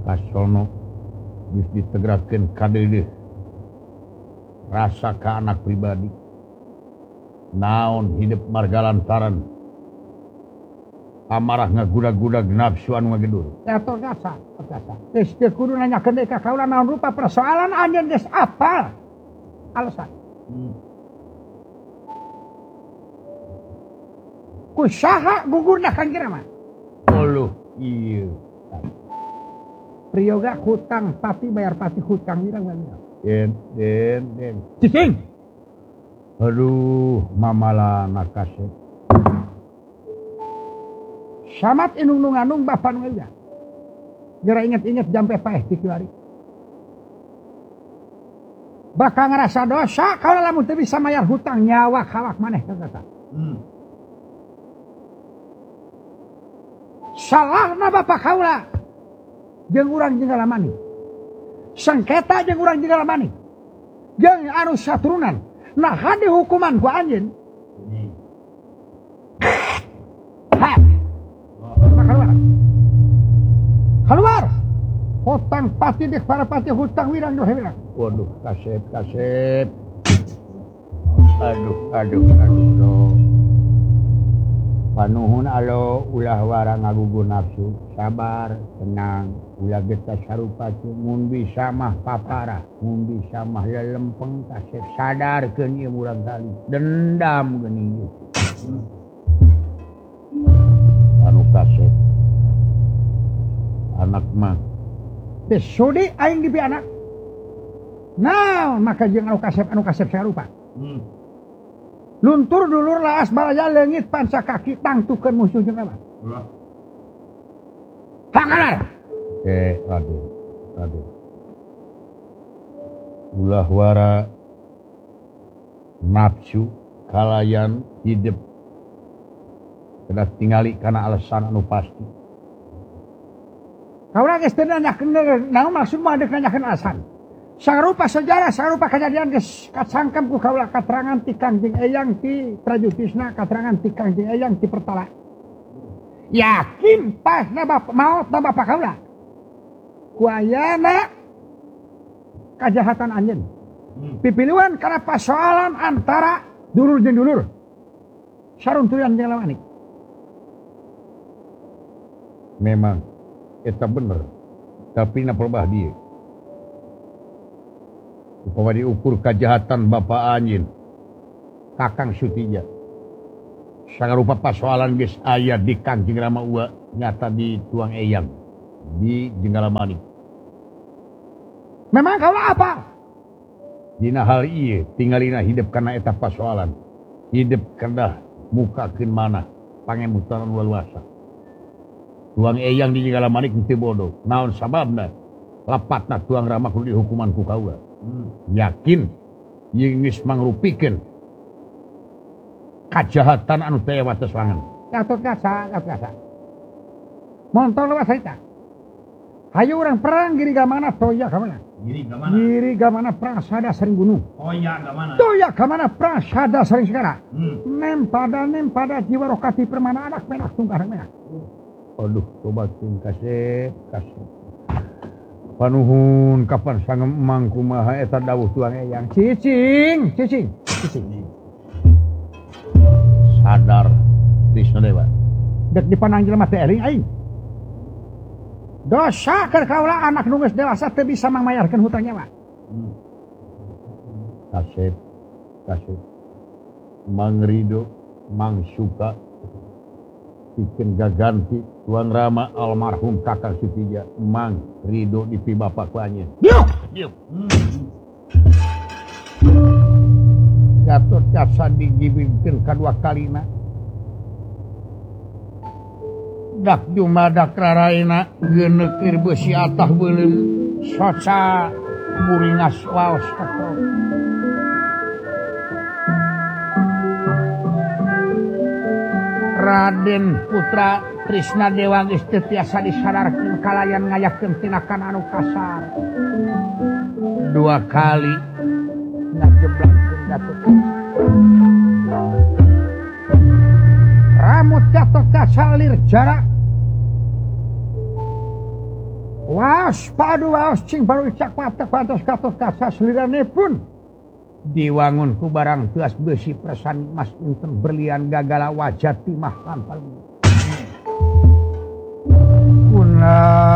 kasono geus ditegrakeun ka deudeuh rasa ka anak pribadi naon hidup marga lantaran amarah ngagudag-gudag nafsu anu ngagedur. Eta gasa. Geus teu kudu nanyakeun deui ka kaula naon rupa persoalan anjeun geus apal. Alasan. Kusaha gugurna Kangjeng Rama? Uluh ieu. Priyoga hutang pati bayar pati hutang wirang-wirang. Den. Cicing. Aduh, mamalana kasep. Samat inung anung bapa nu eja. Geura inget-inget jampe paeh ti kiwari. Bakal ngerasa dosa kalau lamun teu bisa mayar hutang nyawa hawak maneh kata. Salahna bapa kaula jeung urang jeung lamani. Sengketa jeung urang jeung lamani. Jeung anu saturunan. Nah hadi hukuman ku anjeun. Keluar. Hutang pati dek para pati hutang wirang doh wirang. Waduh, kasep. Aduh. Panuhun alo ulah warang ngagugur nafsu, sabar, tenang. Ulah geta sarupa mun bisa mah papara, mun bisa mah lelempeng kasep sadarkeun ieu urang kali. Dendam geuning ieu. Anu kasep. Anak mah teu sudi aing dipi anak. Naon maka jeung anu kasep sarupa. Luntur dulur laas balaya leungit panca kaki tangtukeun musuh jeung apa? Hakalar. Raden. Ulah wara nafsu kalayan hidup kedah tingali kana alasan anu pasti. Kaula geus teu nanyakeun naon maksud mah deuk nanyakeun alasan. Sarupa sejarah, sarupa kejadian geus kacangkem ku kaula katerangan ti Kangjeng Eyang ti Prajutisna, katerangan ti Kangjeng Eyang ti Pertala. Yakin pasna maotna bapa kaula. Ku ayana kajahatan anjeun. Pipiluan kana pasoalan antara dulur jeung dulur. Saruntuyan jeung lamani. Memang eta bener. Tapi na pelbah dieu. Upama diukur kejahatan bapa anjeun Kakang Sutija. Sangarupa pasoalan geus aya di Kangjeng Rama Ua nyata di Tuang Eyang di Jenggalamani. Memang kaula apa? Dina hal ieu tingalina hidup kana eta pasoalan. Hidup kedah mukakeun manah pangemutan luasa. Tuang Eyang di Jenggalamani teu bodoh. Naon sababna? Lapatna Tuang Rama kudu dihukuman ku kaula. Yakin ieu geus mangrupikeun kajahatan anu teu wates wangen. Gatot kasa. Montong lewat cerita. Hayu urang perang giri gamana toya ka mana? Giri gamana perang sada sering gunung. Toya ka mana perang sada sering segara. Nem pada jiwa rokati permana anak menak tungkar menak. Aduh, coba ting kasep. Panuhun kapan sangem emang kumaha eta dawuh Tuang Eyang. Cicing. Sadar Krisna Dewa. Dek dipandang jelema teh eling aing. Dosa keur kaula anak nu geus dewasa teu bisa mangmayarkeun hutang nyawa. Kasep. Mang Rido, Mang Suka bikin gaganti Tuang Rama almarhum Kakang Sutija. Mang Rido di pi bapak ku anjeun. Diuk. Gatot Kaca digibingkeun kadua kalina. Dak jumadak raraina geuneukeun beusi atah beuleum soca muringas waos kakau. Raden Putra Krisna Dewa geus teu tiasa disadarkeun kalayan ngayakeun tinakan anu kasar. 2 kali ngajeblangkeun Gatot Kaca. Ramut Gatot Kaca lir jarak Waspadu waos cing baru cak patek patos katos kasa seliranipun. Diwangun ku barang tuas besi persan mas inten berlian gagala wajah timah lampal. Kuna